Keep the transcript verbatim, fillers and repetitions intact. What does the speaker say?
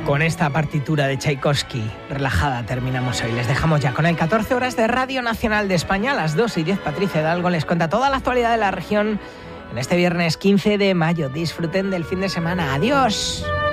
Con esta partitura de Tchaikovsky relajada terminamos hoy. Les dejamos ya con el catorce horas de Radio Nacional de España. A las dos y diez Patricia Hidalgo les cuenta toda la actualidad de la región en este viernes quince de mayo. Disfruten del fin de semana. Adiós.